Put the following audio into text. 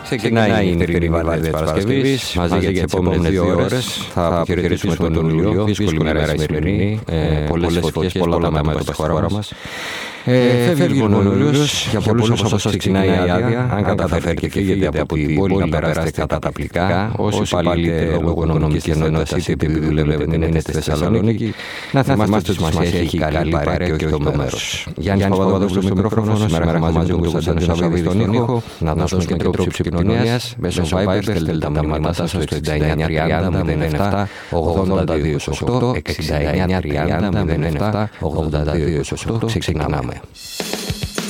Ξεκινάει η νυχτερινή βάρδια της Παρασκευής. Μαζί για τις επόμενες 2 ώρες θα αποχαιρετήσουμε τον Ιούλιο. Δύσκολη μέρα η σημερινή. Πολλές φωτιές, πολλά τα μέτωπα στη χώρα μας. Φεύγει λοιπόν ο Ιούλιος. Για πολλούς από εσάς ξεκινάει η άδεια. Αν καταφέρει και φύγετε από την πόλη να περάσετε καταπληκτικά. Όσοι πάλι λόγω οικονομικής ενότητας είτε επειδή δουλεύετε είναι στη Θεσσαλονίκη, να θυμάστε ότι μας έχει καλή παρέα και όχι το μέρος. Γιάννης Παπαδόπουλος στο μικρόφωνο, σήμερα μαζί με τον Κωνσταντίνο Σαββίδη στον ήχο. Να δώσουμε και τρόπο επικοινωνίας μέσω Viber, στέλνετε τα μηνύματά σας στο 6930 07 82 68 6930 07 82 68. Ξεκινάμε.